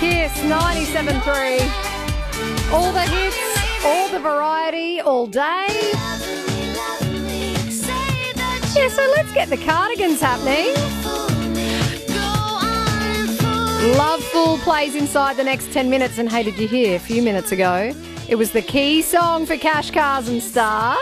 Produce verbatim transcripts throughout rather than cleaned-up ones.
Kiss ninety-seven three. All the hits, all the variety, all day. Yeah, so let's get the Cardigans happening. Loveful plays inside the next ten minutes. And hey, did you hear a few minutes ago? It was the key song for Cash, Cars and Stars.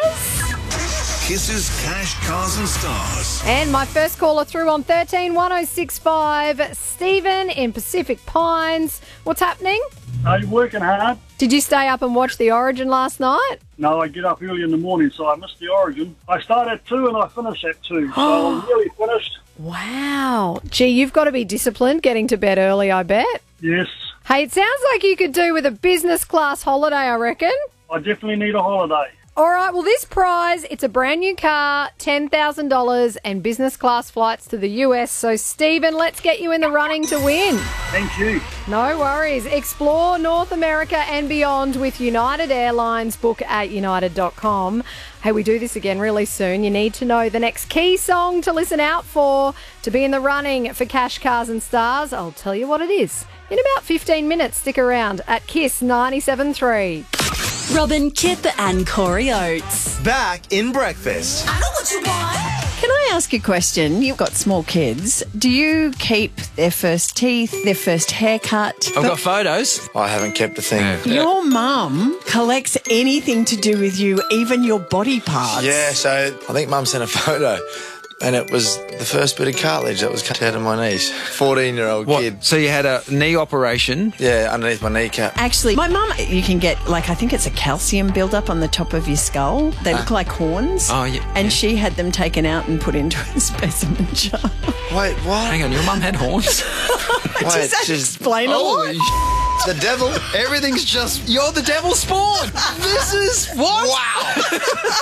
Kiss's Cash, Cars and Stars. And my first caller through on thirteen one oh six five, Stephen in Pacific Pines. What's happening? Are you working hard? Did you stay up and watch the Origin last night? No, I get up early in the morning, so I missed the Origin. I start at two and I finish at two, so I'm nearly finished. Wow. Gee, you've got to be disciplined getting to bed early, I bet. Yes. Hey, it sounds like you could do with a business class holiday, I reckon. I definitely need a holiday. All right, well, this prize, it's a brand new car, ten thousand dollars and business class flights to the U S. So, Stephen, let's get you in the running to win. Thank you. No worries. Explore North America and beyond with United Airlines. Book at united dot com. Hey, we do this again really soon. You need to know the next key song to listen out for to be in the running for Cash, Cars and Stars. I'll tell you what it is in about fifteen minutes. Stick around at Kiss ninety-seven three. Robin, Kip and Corey Oates. Back in breakfast. I know what you want. Can I ask a question? You've got small kids. Do you keep their first teeth, their first haircut? I've got photos. I haven't kept a thing. Your mum collects anything to do with you, even your body parts. Yeah, so I think Mum sent a photo. And it was the first bit of cartilage that was cut out of my knees. fourteen-year-old What? kid. So you had a knee operation? Yeah, underneath my kneecap. Actually, my mum, you can get, like, I think it's a calcium buildup on the top of your skull. They look like horns. Oh, yeah. And yeah. she had them taken out and put into a specimen jar. Wait, what? Hang on, your mum had horns? Wait, Does that just explain a lot? Holy sh- the devil. Everything's just, you're the devil's spawn. This is, what? Wow.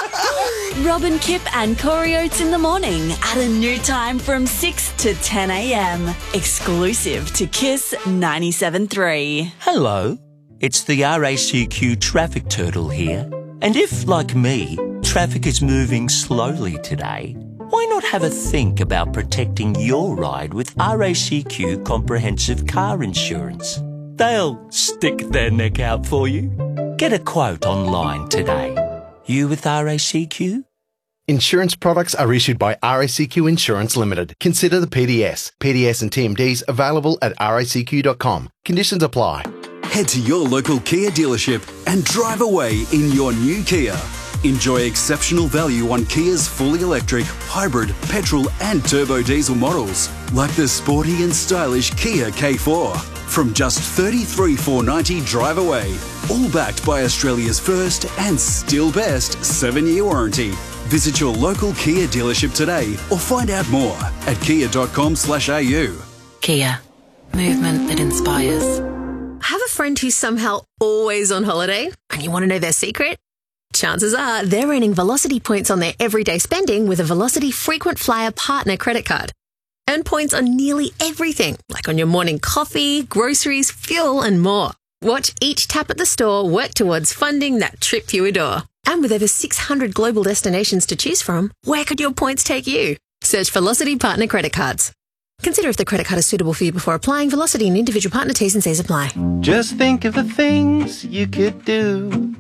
Robin, Kip and Corey Oates in the morning at a new time from six to ten a.m. Exclusive to Kiss ninety-seven three. Hello, it's the R A C Q Traffic Turtle here. And if, like me, traffic is moving slowly today, why not have a think about protecting your ride with R A C Q Comprehensive Car Insurance? They'll stick their neck out for you. Get a quote online today. You with R A C Q? Insurance products are issued by R A C Q Insurance Limited. Consider the P D S. P D S and T M Ds available at R A C Q dot com. Conditions apply. Head to your local Kia dealership and drive away in your new Kia. Enjoy exceptional value on Kia's fully electric, hybrid, petrol and turbo diesel models, like the sporty and stylish Kia K four. From just thirty-three thousand four hundred ninety dollars drive away. All backed by Australia's first and still best seven-year warranty. Visit your local Kia dealership today or find out more at kia dot com slash a u. Kia. Movement that inspires. Have a friend who's somehow always on holiday and you want to know their secret? Chances are they're earning Velocity points on their everyday spending with a Velocity Frequent Flyer Partner credit card. Earn points on nearly everything, like on your morning coffee, groceries, fuel and more. Watch each tap at the store work towards funding that trip you adore. And with over six hundred global destinations to choose from, where could your points take you? Search Velocity Partner Credit Cards. Consider if the credit card is suitable for you before applying. Velocity and individual partner T's and C's apply. Just think of the things you could do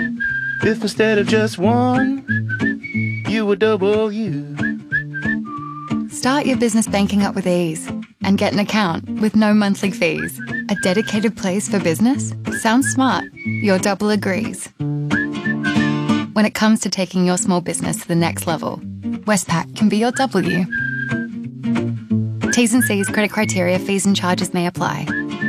if instead of just one, you were double you. Start your business banking up with ease and get an account with no monthly fees. A dedicated place for business? Sounds smart. Your double agrees. When it comes to taking your small business to the next level, Westpac can be your W. T's and C's, credit criteria, fees and charges may apply.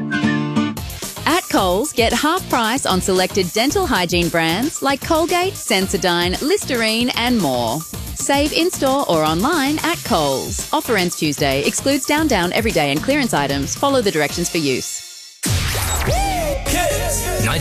At Coles, get half price on selected dental hygiene brands like Colgate, Sensodyne, Listerine and more. Save in-store or online at Coles. Offer ends Tuesday. Excludes Down Down, Everyday and clearance items. Follow the directions for use.